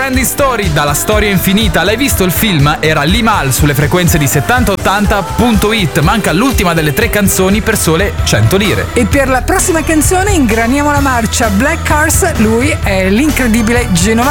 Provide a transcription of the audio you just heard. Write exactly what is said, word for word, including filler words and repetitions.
Neverending Story, dalla storia infinita. L'hai visto il film? Era Limal sulle frequenze di settanta ottanta punto it. Manca l'ultima delle tre canzoni per sole cento lire. E per la prossima canzone ingraniamo la marcia. Black Cars, lui è l'incredibile Genova